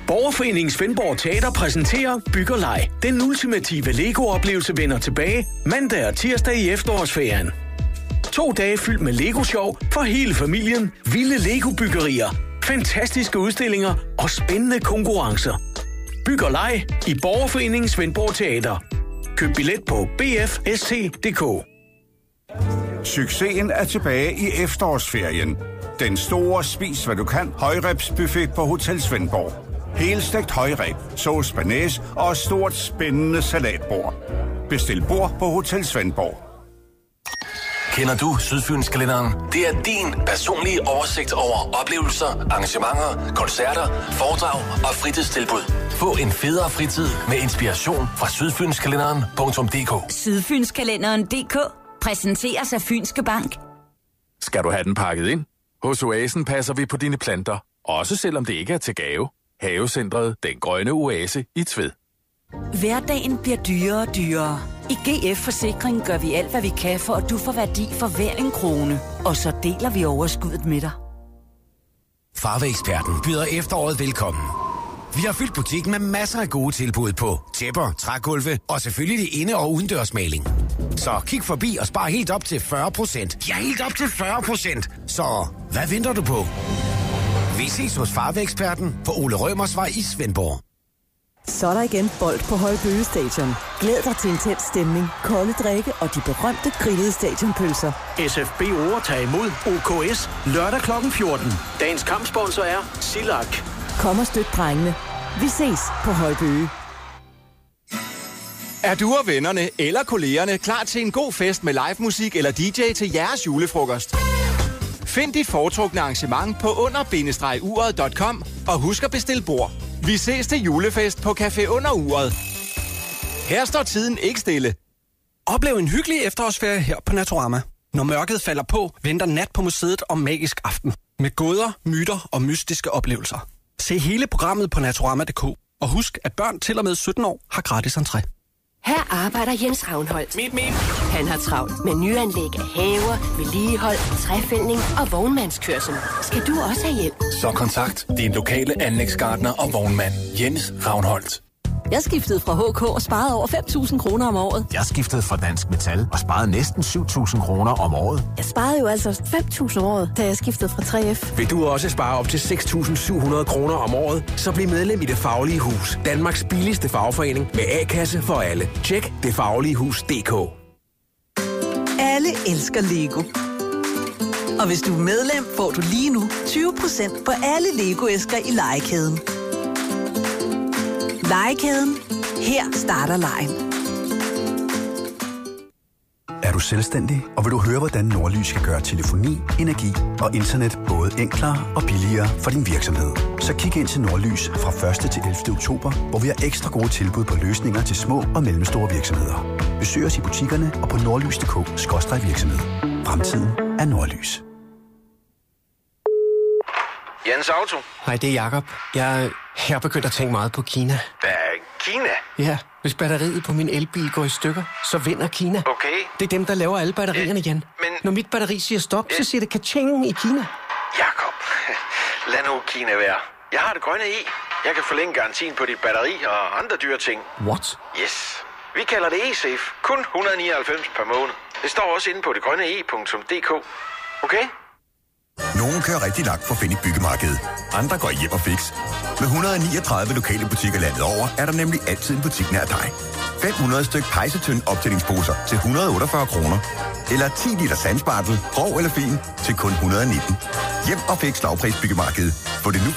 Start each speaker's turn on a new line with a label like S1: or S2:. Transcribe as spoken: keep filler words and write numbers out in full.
S1: Borgerforeningen Svendborg Teater præsenterer Byg og Leg. Den ultimative Lego-oplevelse vender tilbage mandag og tirsdag i efterårsferien. To dage fyldt med Lego-sjov for hele familien, vilde Lego-byggerier, fantastiske udstillinger og spændende konkurrencer. Byg og Leg i Borgerforeningen Svendborg Teater. Køb billet på b f s t punktum d k.
S2: Succesen er tilbage i efterårsferien. Den store spis, hvad du kan, højrebsbuffet på Hotel Svendborg. Helstegt højreb, sauce bearnaise og et stort spændende salatbord. Bestil bord på Hotel Svendborg.
S3: Kender du Sydfynskalenderen? Det er din personlige oversigt over oplevelser, arrangementer, koncerter, foredrag og fritidstilbud. Få en federe fritid med inspiration fra sydfynskalenderen punktum d k.
S4: Sydfynskalenderen punktum d k præsenteres af Fynske Bank.
S5: Skal du have den pakket ind? Hos Oasen passer vi på dine planter, også selvom det ikke er til gave. Havecentret Den Grønne Oase i Tved.
S4: Hverdagen bliver dyrere og dyrere. I G F Forsikring gør vi alt, hvad vi kan, for at du får værdi for hver en krone. Og så deler vi overskuddet med dig.
S6: Farveeksperten byder efteråret velkommen. Vi har fyldt butikken med masser af gode tilbud på tæpper, trægulve og selvfølgelig inde- og udendørsmaling. Så kig forbi og spar helt op til fyrre procent. Ja, helt op til fyrre procent. Så hvad venter du på? Vi ses hos Farveeksperten på Ole Rømersvej i Svendborg.
S7: Så er der igen bold på Højbøge Stadion. Glæd dig til intens stemning, kolde drikke og de berømte grillede stadionpølser.
S1: S F B overtager imod O K S lørdag klokken fjorten. Dagens kampsponsor er Silak.
S7: Kom og støt drengene. Vi ses på Højbøge.
S8: Er du og vennerne eller kollegerne klar til en god fest med live musik eller D J til jeres julefrokost? Find dit foretrukne arrangement på under bindestreg uret punktum com og husk at bestille bord. Vi ses til julefest på Café Under Uret. Her står tiden ikke stille.
S9: Oplev en hyggelig efterårsferie her på Naturama. Når mørket falder på, venter Nat på museet om magisk aften. Med gåder, myter og mystiske oplevelser. Se hele programmet på Naturama punktum d k. Og husk, at børn til og med sytten år har gratis entré.
S10: Her arbejder Jens Ravnholdt.
S9: Mit, mit.
S10: Han har travlt med nyanlæg af haver, vedligehold, træfældning og vognmandskørsel. Skal du også have hjælp?
S3: Så kontakt din lokale anlægsgartner og vognmand, Jens Ravnholdt.
S7: Jeg skiftede fra H K og sparede over fem tusind kroner om året.
S6: Jeg skiftede fra Dansk Metal og sparede næsten syv tusind kroner om året.
S7: Jeg sparede jo altså fem tusind om året, da jeg skiftede fra tre F.
S11: Vil du også spare op til seks tusind syv hundrede kroner om året, så bliv medlem i Det Faglige Hus. Danmarks billigste fagforening med A-kasse for alle. Tjek det faglige hus punktum d k.
S12: Alle elsker Lego. Og hvis du er medlem, får du lige nu tyve procent på alle Lego-æsker i legekæden. Legekæden. Her starter legen.
S13: Er du selvstændig, og vil du høre, hvordan Nordlys skal gøre telefoni, energi og internet både enklere og billigere for din virksomhed? Så kig ind til Nordlys fra første til ellevte oktober, hvor vi har ekstra gode tilbud på løsninger til små og mellemstore virksomheder. Besøg os i butikkerne og på nordlys punktum d k skråstreg virksomhed. Fremtiden er Nordlys.
S14: Jens Auto.
S9: Hej, det er Jakob. Jeg, jeg er begyndt at tænke meget på Kina.
S14: Hvad? Kina?
S9: Ja, hvis batteriet på min elbil går i stykker, så vinder Kina.
S14: Okay.
S9: Det er dem, der laver alle batterierne, Jan.
S14: Men...
S9: Når mit batteri siger stop, så siger det ka-ching i Kina.
S14: Jakob, lad nu Kina være. Jeg har det grønne i. Jeg kan forlænge garantien på dit batteri og andre dyre ting.
S9: What?
S14: Yes. Vi kalder det e-safe. Kun et hundrede og nioghalvfems per måned. Det står også inde på det grønne e punktum d k. Okay?
S15: Nogen kører rigtig langt for at finde et byggemarked. Andre går hjem og fix. Med et hundrede og niogtredive lokale butikker landet over, er der nemlig altid en butik nær dig. fem hundrede styk pejsetynd optællingsposer til et hundrede og otteogfyrre kroner. Eller ti liter sandspartel, grov eller fin, til kun et hundrede og nitten. Hjem og fix lavpris byggemarked. Få det nu